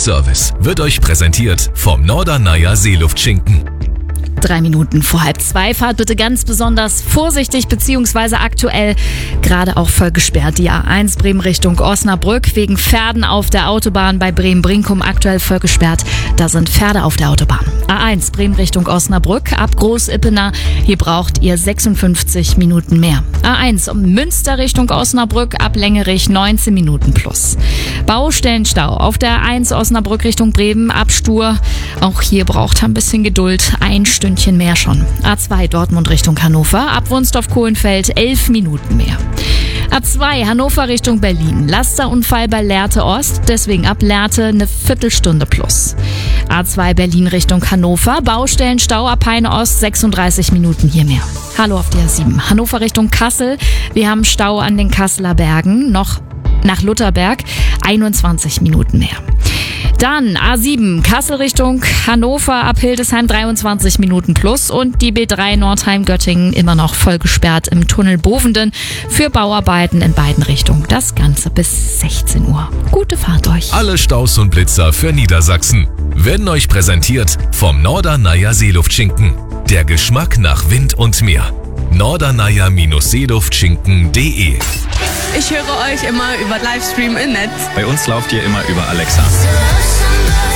Service wird euch präsentiert vom Norderneier Seeluftschinken. 3 Minuten vor 1:30. Fahrt bitte ganz besonders vorsichtig bzw. aktuell gerade auch voll gesperrt. Die A1 Bremen Richtung Osnabrück wegen Pferden auf der Autobahn bei Bremen-Brinkum aktuell voll gesperrt. Da sind Pferde auf der Autobahn. A1 Bremen Richtung Osnabrück ab Groß-Ippener. Hier braucht ihr 56 Minuten mehr. A1 Münster Richtung Osnabrück ab Längerich 19 Minuten plus. Baustellenstau auf der A1 Osnabrück Richtung Bremen ab Stur. Auch hier braucht ihr ein bisschen Geduld. Ein Stündchen mehr schon. A2 Dortmund Richtung Hannover ab Wunstorf-Kohlenfeld 11 Minuten mehr. A2 Hannover Richtung Berlin. Lasterunfall bei Lehrte Ost, deswegen ab Lehrte eine Viertelstunde plus. A2 Berlin Richtung Hannover. Baustellenstau ab Peine Ost 36 Minuten hier mehr. Hallo auf der A7 Hannover Richtung Kassel. Wir haben Stau an den Kasseler Bergen. Noch nach Lutherberg 21 Minuten mehr. Dann A7 Kassel Richtung Hannover ab Hildesheim 23 Minuten plus und die B3 Nordheim-Göttingen immer noch voll gesperrt im Tunnel Bovenden für Bauarbeiten in beiden Richtungen. Das Ganze bis 16 Uhr. Gute Fahrt euch. Alle Staus und Blitzer für Niedersachsen werden euch präsentiert vom Norderneier Seeluftschinken. Der Geschmack nach Wind und Meer. Norderneier-Seeluftschinken.de. Ich höre euch immer über Livestream im Netz. Bei uns lauft ihr immer über Alexa.